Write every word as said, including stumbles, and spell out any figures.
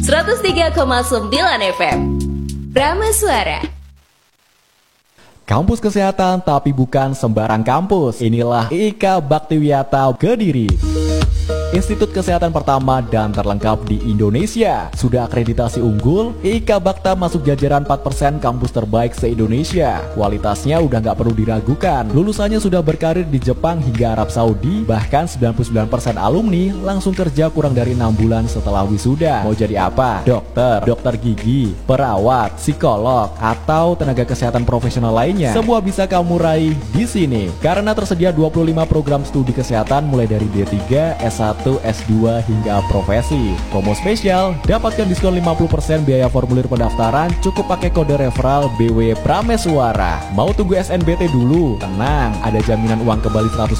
seratus tiga koma sembilan F M. Prameswara. Kampus kesehatan tapi bukan sembarang kampus. Inilah I K A Baktiwiyata Kediri, institut kesehatan pertama dan terlengkap di Indonesia. Sudah akreditasi unggul, I K A Bakta masuk jajaran empat persen kampus terbaik se-Indonesia. Kualitasnya udah nggak perlu diragukan. Lulusannya sudah berkarir di Jepang hingga Arab Saudi. Bahkan sembilan puluh sembilan persen alumni langsung kerja kurang dari enam bulan setelah wisuda. Mau jadi apa? Dokter, dokter gigi, perawat, psikolog, atau tenaga kesehatan profesional lainnya. Semua bisa kamu raih di sini. Karena tersedia dua puluh lima program studi kesehatan mulai dari D tiga, S satu, S dua hingga profesi. Promo spesial, dapatkan diskon lima puluh persen biaya formulir pendaftaran, cukup pakai kode referral B W Prameswara. Mau tunggu S N B T dulu? Tenang, ada jaminan uang kembali seratus